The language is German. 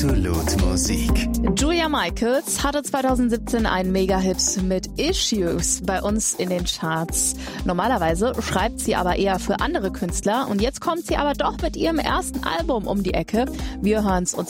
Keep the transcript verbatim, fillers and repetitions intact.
Absolut Musik. Julia Michaels hatte zweitausendsiebzehn einen Mega-Hit mit Issues bei uns in den Charts. Normalerweise schreibt sie aber eher für andere Künstler und jetzt kommt sie aber doch mit ihrem ersten Album um die Ecke. Wir hören's uns